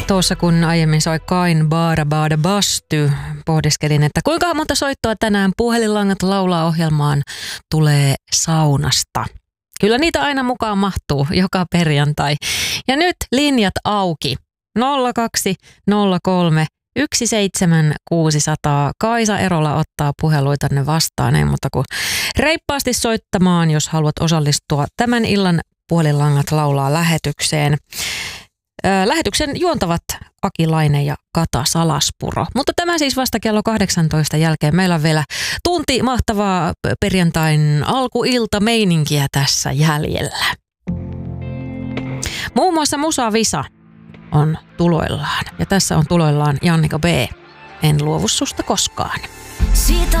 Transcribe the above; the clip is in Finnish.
Tuossa kun aiemmin soi Kain Baada Baada Basty, pohdiskelin, että kuinka monta soittoa tänään Puhelinlangat laulaa -ohjelmaan tulee saunasta. Kyllä niitä aina mukaan mahtuu joka perjantai. Ja nyt linjat auki. 0203 17600. Kaisa Erola ottaa puheluitanne vastaan. Ei muuta kuin reippaasti soittamaan, jos haluat osallistua tämän illan Puhelinlangat laulaa -lähetykseen. Lähetyksen juontavat Aki Laine ja Kata Salaspuro. Mutta tämä siis vasta kello 18 jälkeen. Meillä on vielä tunti mahtavaa perjantain alkuilta-meininkiä tässä jäljellä. Muun muassa Musa Visa on tuloillaan. Ja tässä on tuloillaan Jannika B. En luovu susta koskaan. Siitä